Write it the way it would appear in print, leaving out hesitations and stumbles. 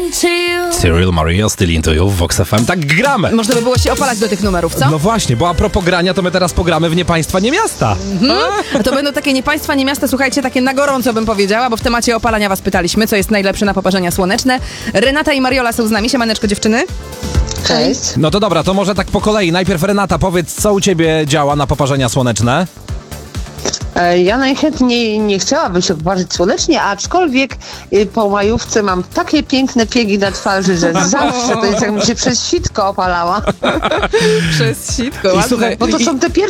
into you. Cyril Maria, Still Into You w Vox FM. Tak gramy. Można by było się opalać do tych numerów, co? No właśnie, bo a propos grania, to my teraz pogramy w Nie Państwa, Nie Miasta. A to będą takie nie państwa, nie miasta, słuchajcie, takie na gorąco bym powiedziała, bo w temacie opalania was pytaliśmy, co jest najlepsze na poparzenia słoneczne. Renata i Mariola są z nami. Siemaneczko, dziewczyny. Cześć. No to dobra, to może tak po kolei. Najpierw Renata, powiedz, co u ciebie działa na poparzenia słoneczne? Ja najchętniej nie chciałabym się poparzyć słonecznie, aczkolwiek po majówce mam takie piękne piegi na twarzy, że zawsze to jest jakbym się przez sitko opalała. Przez sitko, I ładne. słuchaj, Bo to są te pierwsze